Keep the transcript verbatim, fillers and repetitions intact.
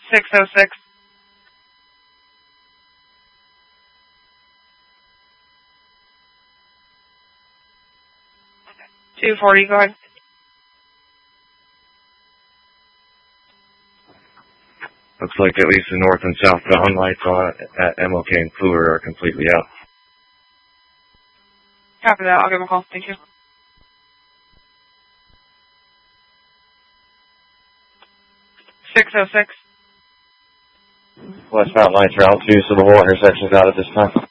six oh six. two forty, go ahead. Looks like at least the north and southbound lights on at M L K and Cooler are completely out. Copy that. I'll give him a call. Thank you. six oh six. Westbound lights are out too, so the whole intersection's out at this time.